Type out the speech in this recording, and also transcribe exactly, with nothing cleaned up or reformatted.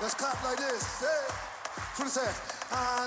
Let's clap like this. Hey. What it say? I